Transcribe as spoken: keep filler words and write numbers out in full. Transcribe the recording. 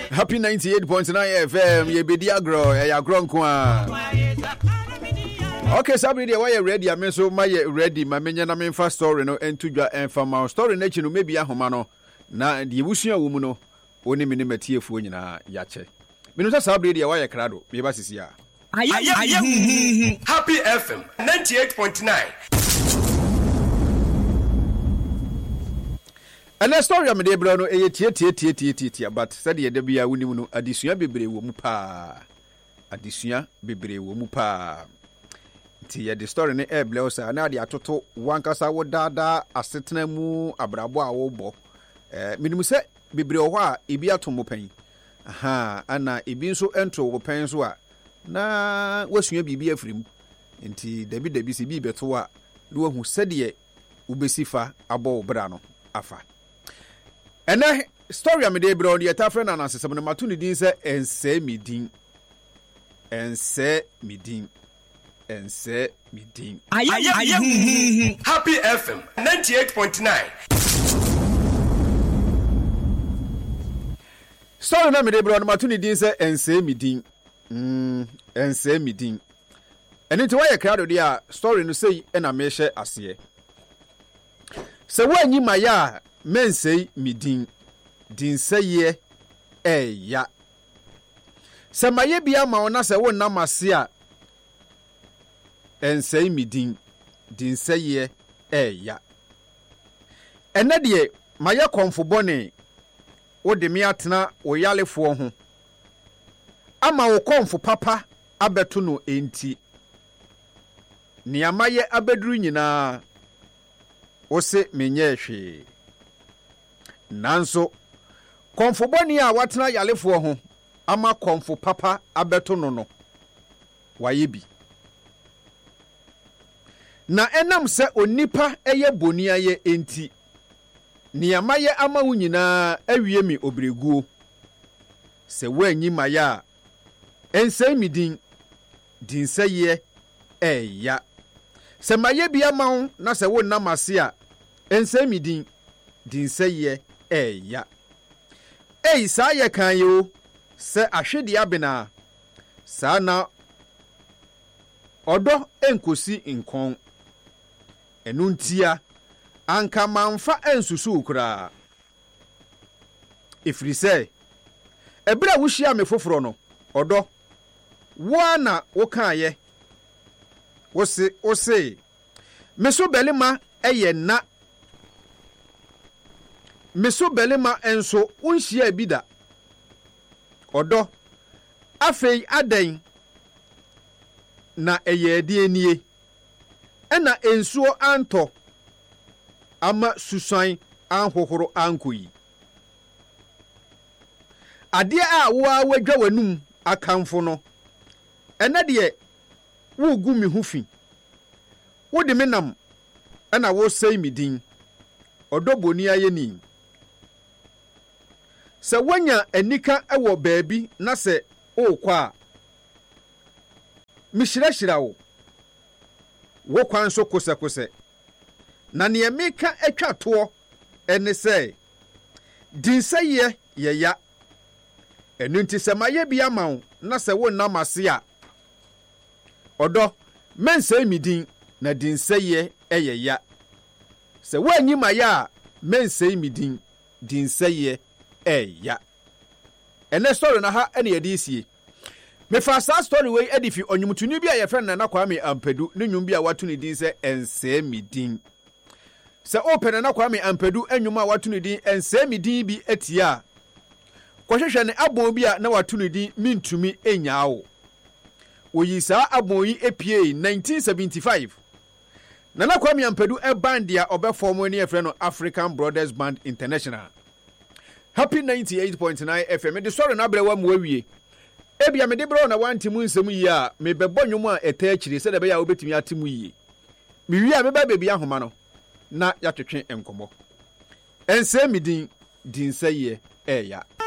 Happy ninety-eight point nine F M. Ye be di agro, ye agro nko. Okay, Sabri, why you ready? I mean, so my ready. My menya na me first story no entudwa enfa ma story na chi no maybe ahoma no na the wusia wo mu no oni me ne matiefu nyina ya che. Me no Sabri dey why you krado. Me ba sisi a. Happy F M ninety-eight point nine. And the story am dey bro no e tie tie tie tie tie but said ye da bia woni mu no adesua bebre wo mu pa. Adesua bebre wo mu pa. Ti the story ne e ble osa na de atoto wankasa wo dada asetena mu abrabo a wo bo. Eh minimu se bebre wo a ebi atomo pan. Aha ana ebi nso entro wo pan so a na wasua bibi afrim. Nti dabi dabi se bi beto a no hu sede ubesifa abo bra no afa. Ene story am dey bro dey ta friend na asesem no matu ne din se ense midin ense midin ense midin Happy F M ninety-eight point nine. Story na me dey bro no matu ne din se ense midin mm ense midin ene ti why crowd dey a story no say e na me hye ase se wanyi maya mensei midin din seye eya se maye bia ma ona se wonna mase a ensei midin din seye eya ene de maye konfo bone wo de me atena wo yalefo ho ama wo konfo papa abeto no enti ni amaye abeduru nyina wo se menye hwe nanso konfo boni a watena yalefo ho ama konfo papa abeto no no waye bi na enam se onipa eye boni aye enti ni amaye ama wo nyina awie mi obreguo se wanyi maya ense midin din seye eya se maye bia ma wo na se wo namase a ense midin din seye eya ei sa ye kan yo se ahwede abena sa na odo enkosi nkon enuntia anka manfa ensusu ukura ifrise ebra wuhia me foforo no odo wo na wo kan ye wo se wo se meso belima eye na meso belima enso unhia bida odo afei adan na eye ade anie ena ensuo anto ama susan anhohoro ankoyi ade a wo a wadwa wanum akamfo no ena de wo gu mi hufi wo de menam ena wo sei midin odo boni ayeni se wanya anika ewo baabi na se okwa mihirahira wo wo kwan so kose kose na ne meka atwa to ene se dinseye yeya enu nti se maye bia mawo na se wo namase a odo mense midin na dinseye eyeya se wanyi maya mense midin dinseye eya ene story na ha ene yedisie me fa sa story we edifi onwumtuni bia ye friend na Kwame Ampadu ne nwum bia watu ne din se ense midin se open na Kwame Ampadu enwum a watu ne din ense midin bi etia kwahwehwe ne abon bia na watu ne din mintumi enyawo oyi sa abon yi epie nineteen seventy-five na na Kwame Ampadu e band ya obeform ne ye friend no African Brothers Band International. Happy ninety-eight point nine F M. The story na brewa mu awie. Ebia me de bro na wanti mu nsem yi a me bebo nwom a eta akire se de be ya obetumi atemu yi. Me wi a me ba bebi ahoma no na ya twetwe enkomo. Ense midin din seye eya.